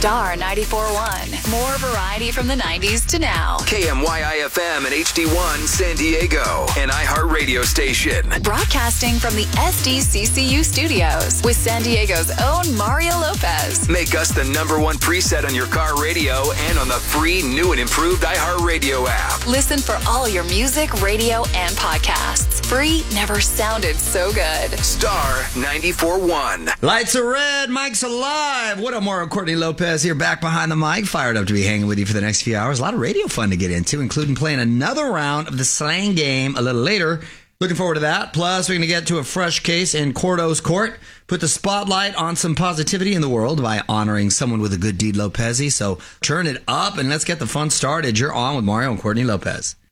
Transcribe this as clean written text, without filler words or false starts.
Star 94.1. More variety from the 90s to now. KMYI-FM and HD1 San Diego, an iHeartRadio station. Broadcasting from the SDCCU studios with San Diego's own Mario Lopez. Make us the #1 preset on your car radio and on the free, new and improved iHeartRadio app. Listen for all your music, radio, and podcasts. Free never sounded so good. Star 94.1. Lights are red, Mike's alive. What up, Mario Courtney Lopez here, back behind the mic, fired up to be hanging with you for the next few hours. A lot of radio fun to get into, including playing another round of the slang game a little later. Looking forward to that. Plus, we're going to get to a fresh case in Cordo's court. Put the spotlight on some positivity in the world by honoring someone with a good deed, Lopez. So turn it up and let's get the fun started. You're on with Mario and Courtney Lopez.